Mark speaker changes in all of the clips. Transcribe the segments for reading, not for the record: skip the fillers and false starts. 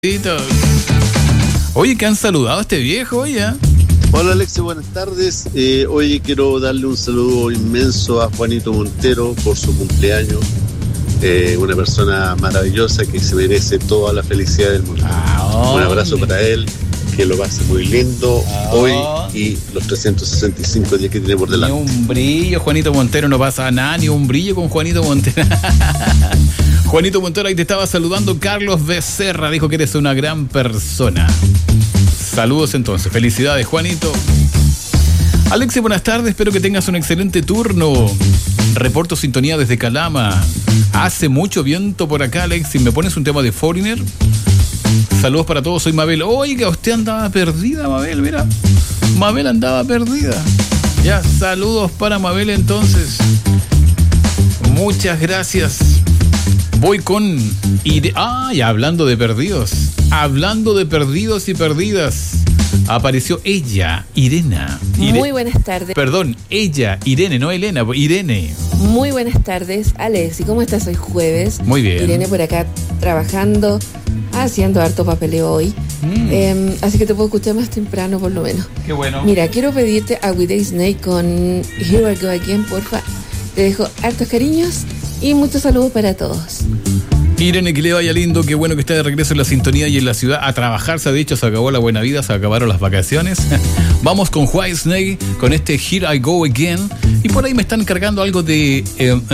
Speaker 1: Oye, que han saludado a este viejo, oye.
Speaker 2: Hola Alexia, buenas tardes. Oye, quiero darle un saludo inmenso a Juanito Montero por su cumpleaños. Una persona maravillosa que se merece toda la felicidad del mundo. Un abrazo para él, que lo pase muy lindo hoy y los 365 días que tiene por delante.
Speaker 1: Ni un brillo, Juanito Montero, no pasa nada, ni un brillo con Juanito Montero. Juanito Montero, ahí te estaba saludando Carlos Becerra, dijo que eres una gran persona. Saludos entonces, felicidades Juanito. Alexi, buenas tardes, espero que tengas un excelente turno. Reporto sintonía desde Calama. Hace mucho viento por acá, Alexi, ¿me pones un tema de Foreigner? Saludos para todos, soy Mabel. Oiga, usted andaba perdida, Mabel, mira. Mabel andaba perdida. Ya, saludos para Mabel entonces. Muchas gracias. Voy con... ya hablando de perdidos. Hablando de perdidos y perdidas. Apareció ella, Irena.
Speaker 3: Muy buenas tardes.
Speaker 1: Perdón, ella, Irene, no Elena, Irene.
Speaker 3: Muy buenas tardes, Alex. ¿Y cómo estás hoy jueves?
Speaker 1: Muy bien.
Speaker 3: Irene por acá trabajando, haciendo harto papeleo hoy. Así que te puedo escuchar más temprano por lo menos.
Speaker 1: Qué bueno.
Speaker 3: Mira, quiero pedirte a We Day Snake con Here I Go Again, porfa. Te dejo hartos cariños y muchos saludos para todos.
Speaker 1: Irene, que le vaya lindo, qué bueno que está de regreso en la sintonía y en la ciudad a trabajar. Se ha dicho, se acabó la buena vida, se acabaron las vacaciones. Vamos con White Snake, con este Here I Go Again. Y por ahí me están cargando algo de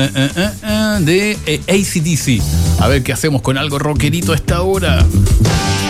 Speaker 1: AC/DC. A ver qué hacemos con algo rockerito a esta hora.